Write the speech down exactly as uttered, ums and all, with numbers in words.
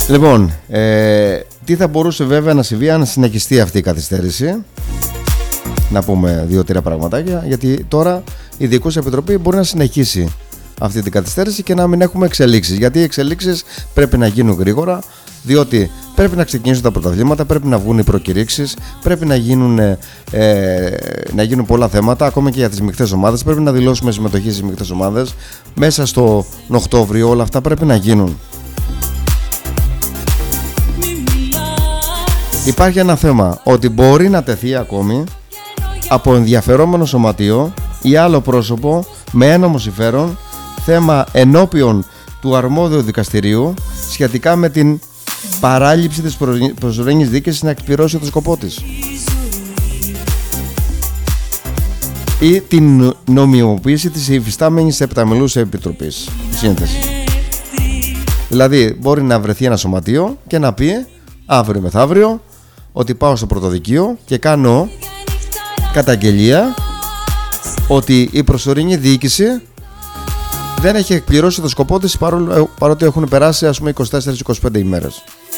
Λοιπόν, ε, τι θα μπορούσε βέβαια να συμβεί αν συνεχιστεί αυτή η καθυστέρηση? Να πούμε δύο-τρία πραγματάκια, γιατί τώρα η Διοικούσα Επιτροπή μπορεί να συνεχίσει αυτή την καθυστέρηση και να μην έχουμε εξελίξεις. Γιατί οι εξελίξεις πρέπει να γίνουν γρήγορα, διότι πρέπει να ξεκινήσουν τα πρωταθλήματα, πρέπει να βγουν οι προκηρύξεις, πρέπει να γίνουν, ε, να γίνουν πολλά θέματα, ακόμα και για τις μεικτές ομάδες. Πρέπει να δηλώσουμε συμμετοχή στις μεικτές ομάδες. Μέσα στο Οκτώβριο όλα αυτά πρέπει να γίνουν. Υπάρχει ένα θέμα, ότι μπορεί να τεθεί ακόμη από ενδιαφερόμενο σωματείο ή άλλο πρόσωπο με ένομο συμφέρον θέμα ενώπιον του αρμόδιου δικαστηρίου σχετικά με την παράληψη της προσωρινής δίκης να εκπληρώσει το σκοπό της ή την νομιμοποίηση της υφιστάμενης επταμελούς επιτροπής σύνθεση. Δηλαδή μπορεί να βρεθεί ένα σωματείο και να πει αύριο μεθαύριο ότι πάω στο πρωτοδικείο και κάνω καταγγελία ότι η προσωρινή διοίκηση δεν έχει εκπληρώσει το σκοπό της, παρόλο, παρότι έχουν περάσει ας πούμε είκοσι τέσσερις είκοσι πέντε ημέρες.